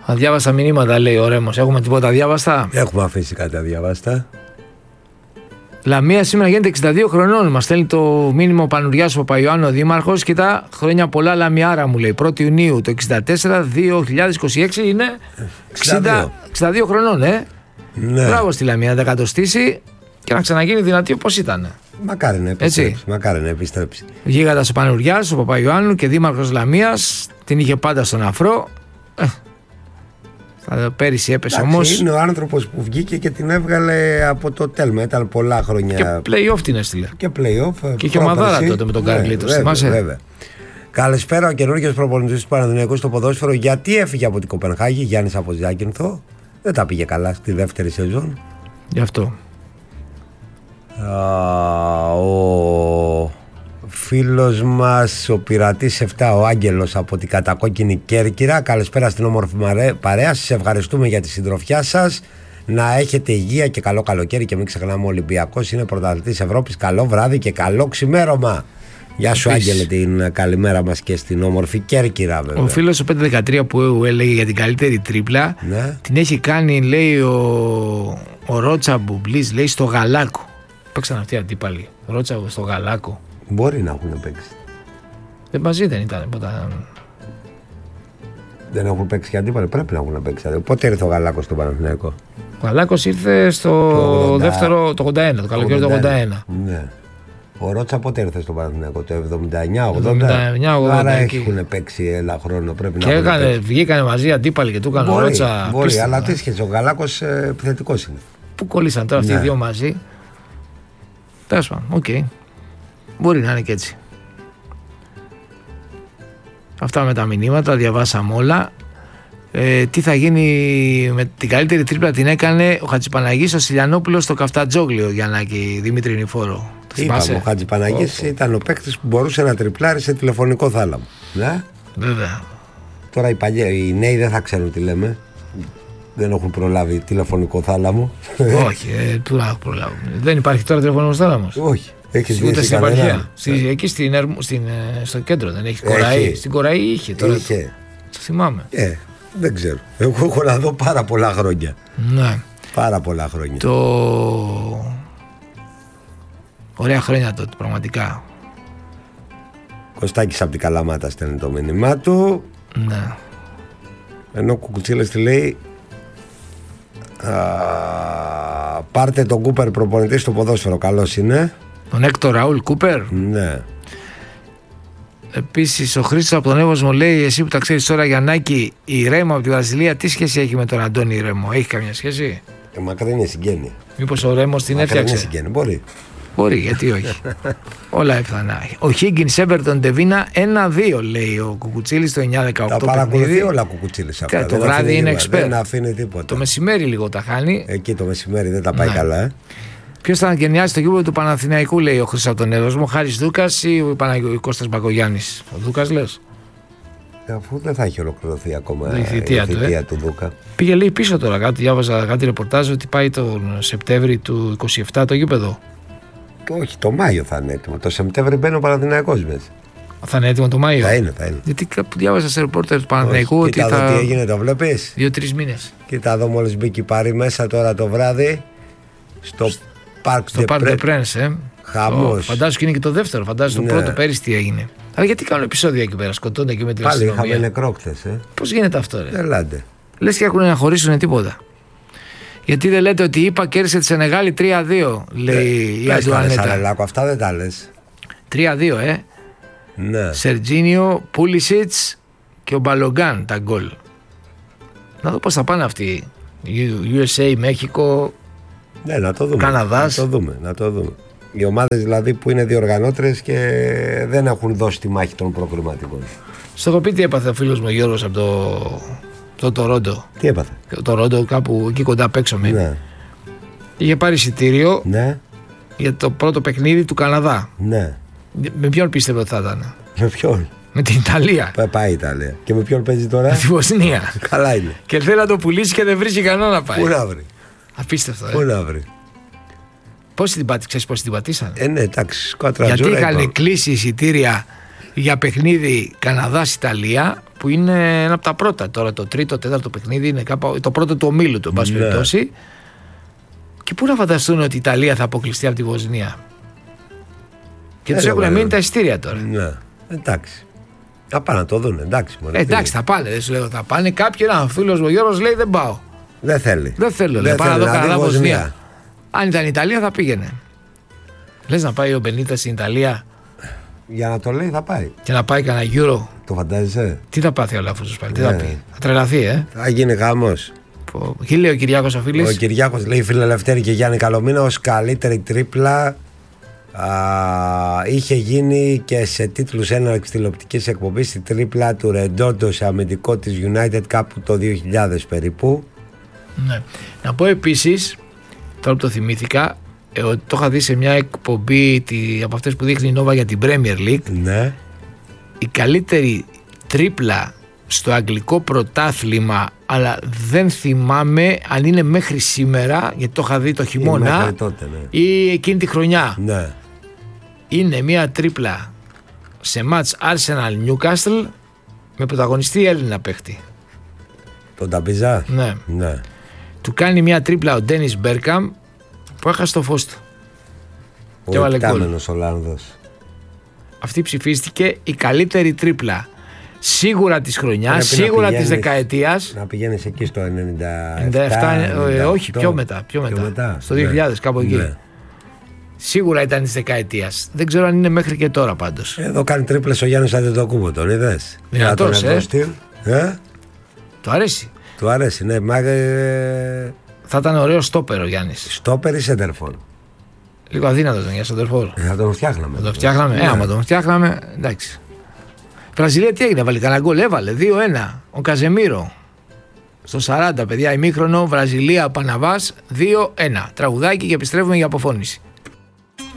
Αδιάβαστα μηνύματα, λέει ο Ρέμος. Έχουμε τίποτα αδιάβαστα? Έχουμε αφήσει κάτι αδιάβαστα. Λαμία σήμερα γίνεται 62 χρονών. Μας στέλνει το μήνυμα ο Πανουριάς ο Παπαϊωάννου, ο Δήμαρχος. Κοίτα, χρόνια πολλά Λαμιάρα μου λέει. 1η Ιουνίου το 64, 2026 είναι 62 χρονών, Ναι. Μπράβο στη Λαμία, να τα κατοστήσει και να ξαναγίνει δυνατή όπως ήταν. Μακάρι να επιστρέψει. Μακάρι να επιστρέψει. Γίγαντας ο Πανουριάς ο Παπαϊωάννου και Δήμαρχος Λαμίας. Την είχε πάντα στον αφρό. Πέρυσι έπεσε όμως. Είναι ο άνθρωπος που βγήκε και την έβγαλε από το τέλμα. Ήταν πολλά χρόνια. Και play-off την έστειλε. Και play-off. Και είχε μαδάρα τότε με τον Καρλίτος. Θυμάσαι. Βέβαια. Καλησπέρα, ο καινούργιος προπονητής του Παναθηναϊκού στο ποδόσφαιρο. Γιατί έφυγε από την Κοπενχάγη, Γιάννης από Ζάκυνθο. Δεν τα πήγε καλά στη δεύτερη σεζόν. Γι' αυτό. Ο φίλος μας, ο πειρατής 7, ο Άγγελος από την κατακόκκινη Κέρκυρα. Καλησπέρα στην όμορφη παρέα. Σας ευχαριστούμε για τη συντροφιά σας. Να έχετε υγεία και καλό καλοκαίρι. Και μην ξεχνάμε, ο Ολυμπιακός είναι πρωταθλητής Ευρώπης. Καλό βράδυ και καλό ξημέρωμα. Γεια σου, Άγγελε, την καλημέρα μας και στην όμορφη Κέρκυρα, βέβαια. Ο φίλος ο 513 που έλεγε για την καλύτερη τρίπλα, ναι, την έχει κάνει, λέει, ο Ρότσα Μπουμπλής, λέει, στο Γαλάκο. Παίξαν αυτοί οι αντίπαλοι. Ρότσα στο Γαλάκο. Μπορεί να έχουν παίξει. Δεν μαζί δεν ήταν. Δεν έχουν παίξει και αντίπαλοι. Πρέπει να έχουν παίξει. Πότε ήρθε ο Γαλάκος στο Παναθηναϊκό? Ο Γαλάκος ήρθε στο δεύτερο, το 81, το καλοκαίρι του 81. Ναι. Ο Ρότσα πότε ήρθε στο Παναθηναϊκό? Το 79-80. Άρα έχουν παίξει ένα χρόνο. Πρέπει και να βγήκανε μαζί αντίπαλοι και του έκανε ο Ρότσα. Μπορεί, αλλά τι σχέση. Ο Γαλάκος επιθετικός είναι. Πού κολλήσαν τώρα αυτοί οι δύο μαζί? Τέλος πάντων, οκ. Μπορεί να είναι και έτσι. Αυτά με τα μηνύματα, διαβάσαμε όλα. Τι θα γίνει με την καλύτερη τρίπλα? Την έκανε ο Χατζηπαναγής, ο Σιλιανόπουλος στο Καφτατζόγλιο, Γιαννάκη, Δημήτρη Νηφόρο. Είπαμε, ο Χατζηπαναγής ήταν ο παίκτης που μπορούσε να τριπλάρει σε τηλεφωνικό θάλαμο. Ναι. Βέβαια. Τώρα οι νέοι δεν θα ξέρουν τι λέμε. Δεν έχουν προλάβει τηλεφωνικό θάλαμο. Όχι, του να έχουν προλάβει. Δεν υπάρχει τώρα τηλεφωνικός θάλαμος. Όχι. Έχεις ούτε στην επαρχία. Εκεί στο κέντρο δεν έχει. Κοραή. Στην Κοραή είχε τώρα. Είχε. Το θυμάμαι. Δεν ξέρω. Εγώ έχω να δω πάρα πολλά χρόνια. Ναι. Πάρα πολλά χρόνια. Ωραία χρόνια τότε, πραγματικά. Κωστάκης από την Καλαμάτα στέλνει το μήνυμά του. Ναι. Ενώ ο Κουκουτσίλας τη λέει, πάρτε τον Κούπερ προπονητή στο ποδόσφαιρο, καλός είναι. Τον Έκτορ Ραούλ Κούπερ. Ναι. Επίσης ο Χρήστος από τον Εύωσμο λέει, εσύ που τα ξέρεις τώρα, Γιαννάκη, η Ρέμο από τη Βραζιλία τι σχέση έχει με τον Αντώνη Ρέμο? Έχει καμιά σχέση? Μακρινή συγγένεια. Μήπως ο Ρέμος την έφτιαξε? Μακρινή συγγένεια, μπορεί. Μπορεί, γιατί όχι. Όλα έφτανα. Ο Higgins Everton Ντεβίνα 1-2, λέει ο Κουκουτσίλης το 9-18. Τα παρακολουθεί όλα ο Κουκουτσίλης αυτά. Το βράδυ είναι expert. Δεν αφήνει τίποτα. Το μεσημέρι λίγο τα χάνει. Εκεί το μεσημέρι δεν τα πάει καλά. Ποιος θα ανακαινιάσει το γήπεδο του Παναθηναϊκού, λέει ο Χρήστος από τον Εύωσμο, Χάρης Δούκας ή ο Κώστας Μπακογιάννης? Ο Δούκας λες? Αφού δεν θα έχει ολοκληρωθεί ακόμα η θητεία του Δούκα. Πήγε, λέει, πίσω τώρα. Διάβαζα κάτι ρεπορτάζ ότι πάει τον Σεπτέμβρη του 27 το γήπεδο. Όχι, το Μάιο θα είναι έτοιμο. Το Σεπτέμβρη μπαίνει ο Παναθηναϊκός μέσα. Θα είναι έτοιμο το Μάιο? Θα είναι. Γιατί διάβαζα σε ρεπόρτερ του Παναθηναϊκού ότι κοίτα τι έγινε, το βλέπεις? 2-3 μήνες. Κοίτα εδώ, μόλις μπήκε πάρει μέσα τώρα το βράδυ στο Parc des Princes. Χαμός. Φαντάζομαι και είναι και το δεύτερο. Φαντάζομαι το πρώτο πέρυσι τι έγινε. Αλλά γιατί κάνουν επεισόδια εκεί πέρα, σκοτώνται και με την αστυνομία? Πάλι είχαμε νεκρό χθες. Πώς γίνεται αυτό, ρε? Ελάτε. Λες και έχουν να χωρίσουν τίποτα. Γιατί δεν λέτε ότι είπα κέρδισε τη Σενεγάλη 3-2, λέει η Αντουανέτα. Αυτά δεν τα λες. 3-2, Ναι. Σερτζίνιο, Πούλισιτς και ο Μπαλογκάν τα γκολ. Να δω πώς θα πάνε αυτοί. USA, Μέχικο, Ναι, να το δούμε. Καναδάς. Να το δούμε. Οι ομάδες δηλαδή που είναι διοργανώτρες και δεν έχουν δώσει τη μάχη των προκριματικών. Στο έχω πει τι έπαθε ο φίλος μου ο Γιώργος από το Τορόντο. Τι έπαθε? Το Τορόντο, κάπου εκεί κοντά απ' έξω μένει. Ναι. Είχε πάρει εισιτήριο για το πρώτο παιχνίδι του Καναδά. Ναι. Με ποιον πίστευε ότι θα ήταν? Με ποιον? Με την Ιταλία. Πάει η Ιταλία. Και με ποιον παίζει τώρα? Με τη Βοσνία. Καλά είναι. Και θέλει να το πουλήσει και δεν βρίσκει κανένα να πάει. Πού να βρει? Απίστευτο. Πού να βρει? Πώς την πατήσαν? Ναι, εντάξει, γιατί είχαν κλείσει εισιτήρια για παιχνίδι Καναδάς-Ιταλία, που είναι ένα από τα πρώτα τώρα. Το τρίτο, τέταρτο παιχνίδι είναι το πρώτο του ομίλου του, εν πάση περιπτώσει. Και πού να φανταστούν ότι η Ιταλία θα αποκλειστεί από τη Βοσνία. Και τους έχουν μείνει τα ειστήρια τώρα. Ναι, εντάξει. Θα πάνε να το δουν, εντάξει. Εντάξει, θα πάνε, δεν σου λέω θα πάνε. Κάποιοι, ένα φίλος μου Γιώργος λέει δεν πάω. Δεν θέλει. Δεν θέλω, λέει, πάω να δω Καναδά-Βοσνία. Αν ήταν η Ιταλία θα πήγαινε. Λες να πάει ο Μπενίτα στην Ιταλία. Για να το λέει θα πάει. Και να πάει κανένα Euro. Το φαντάζεσαι. Τι θα πάθει ο Λάφος πάλι, τι θα πει. Θα τρελαθεί, Θα γίνει γάμος. Τι λέει ο Κυριάκος ο φίλης. Ο Κυριάκος λέει φίλε Λευτέρη και Γιάννη Καλομήνα, ως καλύτερη τρίπλα είχε γίνει και σε τίτλους έναρξης τηλεοπτικής εκπομπής στη τρίπλα του Ρεντόντο σε αμυντικό της United κάπου το 2000 περίπου. Ναι. Να πω επίσης, τώρα που το θυμήθηκα, ότι το είχα δει σε μια εκπομπή από αυτές που δείχνει η Nova για την Premier League. Ναι. Η καλύτερη τρίπλα στο αγγλικό πρωτάθλημα, αλλά δεν θυμάμαι αν είναι μέχρι σήμερα, γιατί το είχα δει το χειμώνα τότε, ναι. ή εκείνη τη χρονιά. Ναι. Είναι μια τρίπλα σε μάτς Arsenal Newcastle με πρωταγωνιστή Έλληνα παίχτη. Τον Ταμπίζα. Ναι. Ναι. Του κάνει μια τρίπλα ο Ντένις Μπέρκαμ που έχασε το φως του. Ο εκτάμενος Ολλανδός. Αυτή ψηφίστηκε η καλύτερη τρίπλα σίγουρα της χρονιάς, σίγουρα της δεκαετίας. Να πηγαίνεις εκεί στο 97, όχι, πιο μετά. Στο 2000 κάπου εκεί. Ναι. Σίγουρα ήταν της δεκαετίας. Δεν ξέρω αν είναι μέχρι και τώρα πάντως. Εδώ κάνει τρίπλες ο Γιάννης Αντετοκούμπο, τον είδες. Δυνατός, Του αρέσει. Του αρέσει, ναι. Θα ήταν ωραίο στόπερ ο Γιάννης. Στόπερ ή σέντερφορ. Λίγο αδύνατος για σέντερφορ. Θα τον φτιάχναμε. Θα τον φτιάχναμε. Ναι. Άμα τον φτιάχναμε, εντάξει. Βραζιλία τι έγινε, βάλει κανένα γκολ, έβαλε 2-1. Ο Καζεμίρο. Στο 40, παιδιά, ημίχρονο, Βραζιλία, Παναβάς, 2-1. Τραγουδάκι και επιστρέφουμε για αποφώνηση.